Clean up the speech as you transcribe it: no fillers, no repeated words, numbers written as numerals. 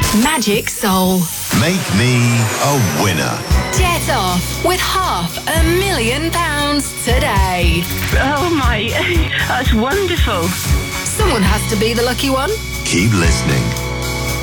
Magic Soul. Make me a winner. Get off with £500,000 today. Oh my, that's wonderful. Someone has to be the lucky one. Keep listening.